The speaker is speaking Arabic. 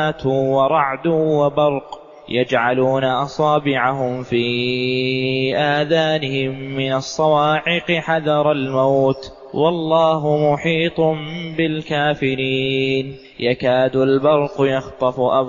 ورعد وبرق يجعلون أصابعهم في آذانهم من الصواعق حذر الموت والله محيط بالكافرين يكاد البرق يخطف